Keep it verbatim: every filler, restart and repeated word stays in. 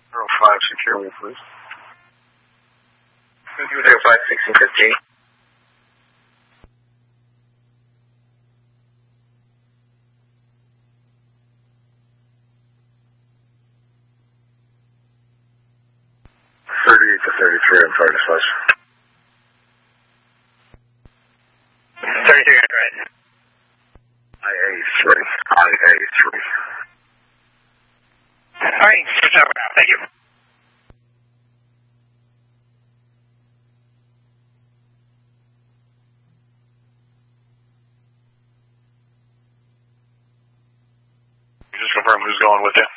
zero five, secure me, please. zero five, sixteen fifteen. thirty-eight to thirty-three, I'm trying to dispatch. thirty-three, right. I A three. I A three. Alright, switch over now, thank you. Just confirm who's going with you.